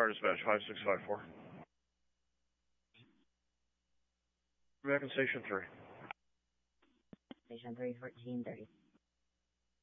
Car dispatch 5654. Back in station 3. Station 3, 1430.